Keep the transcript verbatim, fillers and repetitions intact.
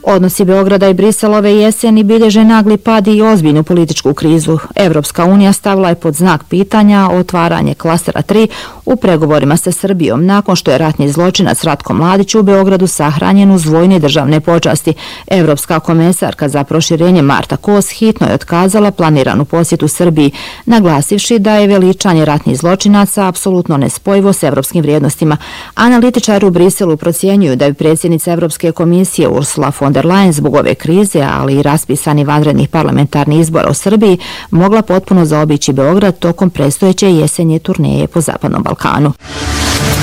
Odnosi Beograda i Briselove jeseni bilježe nagli pad i ozbiljnu političku krizu. Evropska unija stavila je pod znak pitanja otvaranje klastera tri u pregovorima sa Srbijom nakon što je ratni zločinac Ratko Mladić u Beogradu sahranjen uz vojne državne počasti. Evropska komesarka za proširenje Marta Kos hitno je otkazala planiranu posjetu Srbiji, naglasivši da je veličanje ratnih zločinaca apsolutno nespojivo s evropskim vrijednostima. Analitičari u Briselu procjenjuju da bi predsjednica Evropske komisije Ursula von der Leyen zbog ove krize, ali i raspisani vanrednih parlamentarnih izbora u Srbiji, mogla potpuno zaobići Beograd tokom predstojeće jesenje turneje po Zapadnom Balkanu.